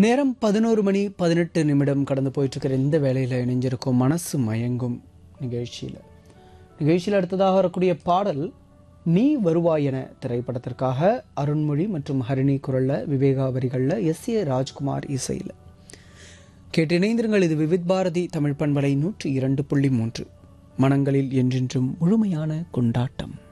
நேரம் 11:18 கடந்து போயிட்டு இருக்கிற இந்த வேளையில் இணைஞ்சிருக்கும் மனசு மயங்கும் நிகழ்ச்சியில் அடுத்ததாக வரக்கூடிய பாடல் நீ வருவாய் என திரைப்படத்திற்காக அருண்மொழி மற்றும் ஹரிணி குரல்ல, விவேகா வரிகள்ல, எஸ்.ஏ. ராஜ்குமார் இசையில். கேட்டு இணைந்திருங்கள். இது விவித் பாரதி தமிழ் பண்பலை 102.3. மனங்களில் என்றென்றும் முழுமையான கொண்டாட்டம்.